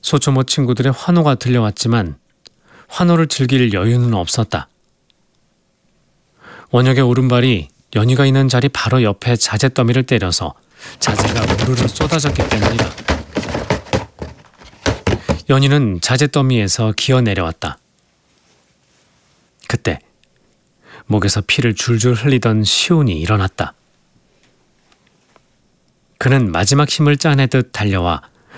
소초모 친구들의 환호가 들려왔지만 환호를 즐길 여유는 없었다. 원혁의 오른발이 연희가 있는 자리 바로 옆에 자재 더미를 때려서 자재가 우르르 쏟아졌기 때문이다. 연희는 자재 더미에서 기어 내려왔다. 그때 목에서 피를 줄줄 흘리던 시온이 일어났다. 그는 마지막 힘을 짜내듯 달려와